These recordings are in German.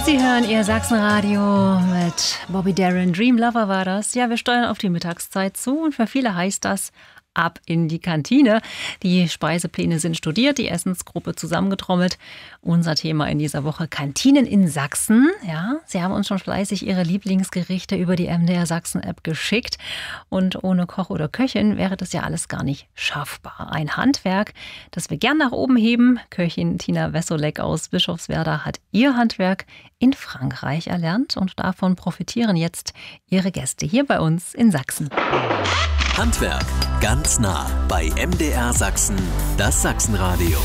Sie hören Ihr Sachsenradio mit Bobby Darin. Dream Lover war das. Ja, wir steuern auf die Mittagszeit zu und für viele heißt das ab in die Kantine. Die Speisepläne sind studiert, die Essensgruppe zusammengetrommelt. Unser Thema in dieser Woche: Kantinen in Sachsen. Ja, Sie haben uns schon fleißig Ihre Lieblingsgerichte über die MDR Sachsen App geschickt. Und ohne Koch oder Köchin wäre das ja alles gar nicht schaffbar. Ein Handwerk, das wir gern nach oben heben. Köchin Tina Wessolek aus Bischofswerda hat ihr Handwerk in Frankreich erlernt und davon profitieren jetzt ihre Gäste hier bei uns in Sachsen. Handwerk ganz nah bei MDR Sachsen, das Sachsenradio.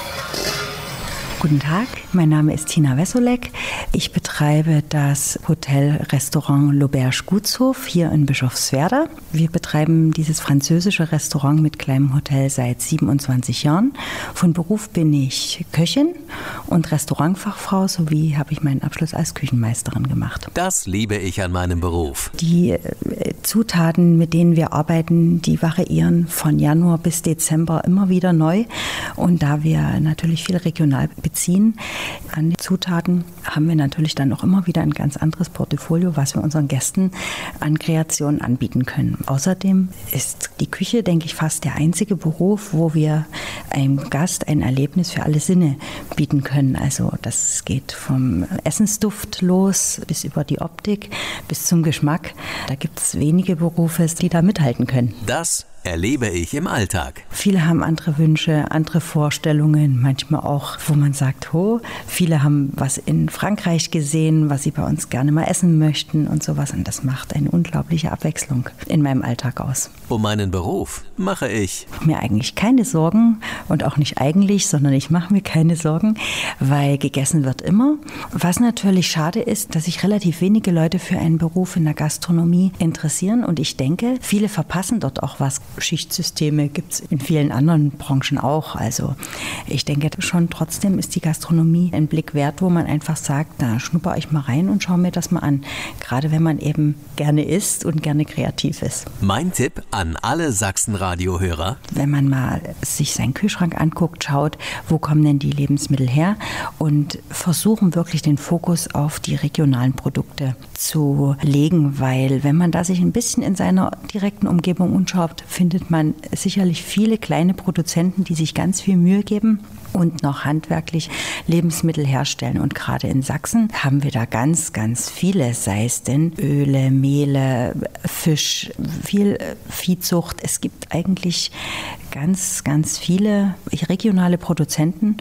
Guten Tag, mein Name ist Tina Wessolek. Ich betreibe das Hotel-Restaurant L'Auberge Gutshof hier in Bischofswerda. Wir betreiben dieses französische Restaurant mit kleinem Hotel seit 27 Jahren. Von Beruf bin ich Köchin und Restaurantfachfrau, sowie habe ich meinen Abschluss als Küchenmeisterin gemacht. Das liebe ich an meinem Beruf. Die Zutaten, mit denen wir arbeiten, die variieren von Januar bis Dezember immer wieder neu. Und da wir natürlich viel regional beziehen an die Zutaten, haben wir natürlich dann auch immer wieder ein ganz anderes Portfolio, was wir unseren Gästen an Kreationen anbieten können. Außerdem ist die Küche, denke ich, fast der einzige Beruf, wo wir einem Gast ein Erlebnis für alle Sinne bieten können. Also das geht vom Essensduft los bis über die Optik bis zum Geschmack. Da gibt es wenige Berufe, die da mithalten können. Das erlebe ich im Alltag. Viele haben andere Wünsche, andere Vorstellungen, manchmal auch, wo man sagt, viele haben was in Frankreich gesehen, was sie bei uns gerne mal essen möchten und sowas. Und das macht eine unglaubliche Abwechslung in meinem Alltag aus. Um meinen Beruf mache ich mir eigentlich keine Sorgen, und auch nicht eigentlich, sondern ich mache mir keine Sorgen, weil gegessen wird immer. Was natürlich schade ist, dass sich relativ wenige Leute für einen Beruf in der Gastronomie interessieren, und ich denke, viele verpassen dort auch was. Schichtsysteme gibt es in vielen anderen Branchen auch. Also ich denke schon, trotzdem ist die Gastronomie ein Blick wert, wo man einfach sagt, da schnupper ich mal rein und schaue mir das mal an. Gerade wenn man eben gerne isst und gerne kreativ ist. Mein Tipp an alle Sachsenradio-Hörer: Wenn man mal sich seinen Kühlschrank anguckt, schaut, wo kommen denn die Lebensmittel her, und versuchen wirklich den Fokus auf die regionalen Produkte zu legen, weil wenn man da sich ein bisschen in seiner direkten Umgebung umschaut, findet man sicherlich viele kleine Produzenten, die sich ganz viel Mühe geben und noch handwerklich Lebensmittel herstellen. Und gerade in Sachsen haben wir da ganz, ganz viele, sei es denn Öle, Mehle, Fisch, viel Viehzucht. Es gibt eigentlich ganz, ganz viele regionale Produzenten,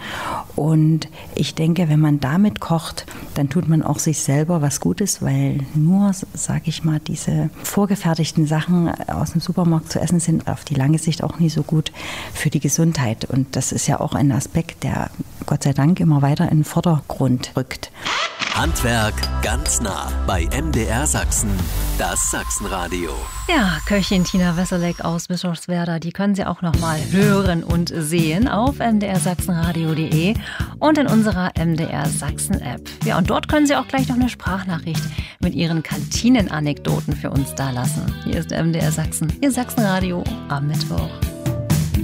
und ich denke, wenn man damit kocht, dann tut man auch sich selber was Gutes, weil nur, sage ich mal, diese vorgefertigten Sachen aus dem Supermarkt zu essen sind auf die lange Sicht auch nie so gut für die Gesundheit, und das ist ja auch ein Aspekt, der Gott sei Dank immer weiter in den Vordergrund rückt. Handwerk ganz nah bei MDR Sachsen, das Sachsenradio. Ja, Köchin Tina Wessolek aus Bischofswerda, die können Sie auch noch mal hören und sehen auf mdrsachsenradio.de und in unserer MDR Sachsen App. Ja, und dort können Sie auch gleich noch eine Sprachnachricht mit Ihren Kantinenanekdoten für uns dalassen. Hier ist MDR Sachsen, Ihr Sachsenradio am Mittwoch.